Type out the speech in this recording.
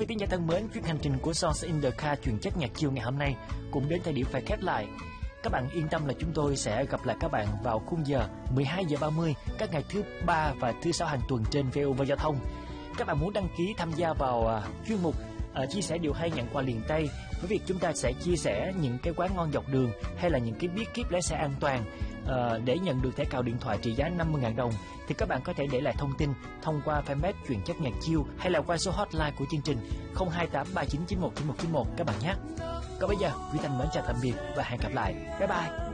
vị khán giả thân mến, chuyến hành trình của Songs in the Car truyền chất nhạc chill ngày hôm nay cũng đến thời điểm phải khép lại. Các bạn yên tâm là chúng tôi sẽ gặp lại các bạn vào khung giờ 12 giờ 30 các ngày thứ ba và thứ sáu hàng tuần trên VOV Giao thông. Các bạn muốn đăng ký tham gia vào chuyên mục chia sẻ điều hay nhận quà liền tay với việc chúng ta sẽ chia sẻ những cái quán ngon dọc đường hay là những cái bí kíp lái xe an toàn để nhận được thẻ cào điện thoại trị giá 50.000 đồng, thì các bạn có thể để lại thông tin thông qua fanpage truyền chất nhạc chill hay là qua số hotline của chương trình 02839919191 các bạn nhé. Còn bây giờ Quý Thanh mến chào tạm biệt và hẹn gặp lại. Bye bye.